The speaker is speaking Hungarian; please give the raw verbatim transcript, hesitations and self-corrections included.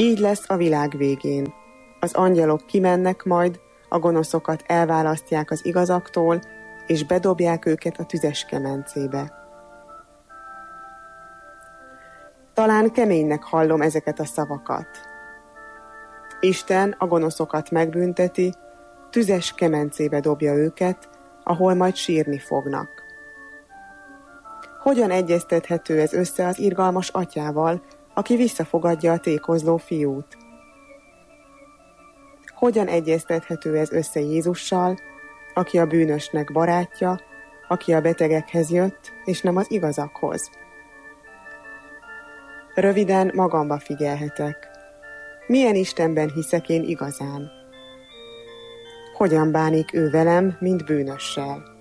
Így lesz a világ végén. Az angyalok kimennek majd, a gonoszokat elválasztják az igazaktól, és bedobják őket a tüzes kemencébe. Talán keménynek hallom ezeket a szavakat. Isten a gonoszokat megbünteti, tüzes kemencébe dobja őket, ahol majd sírni fognak. Hogyan egyeztethető ez össze az irgalmas atyával, aki visszafogadja a tékozló fiút? Hogyan egyeztethető ez össze Jézussal, aki a bűnösnek barátja, aki a betegekhez jött, és nem az igazakhoz? Röviden magamba figyelhetek. Milyen Istenben hiszek én igazán? Hogyan bánik ő velem, mint bűnössel?